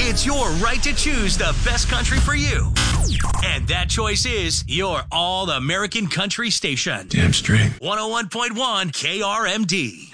It's your right to choose the best country for you. And that choice is your All-American Country station. Damn straight. 101.1 KRMD.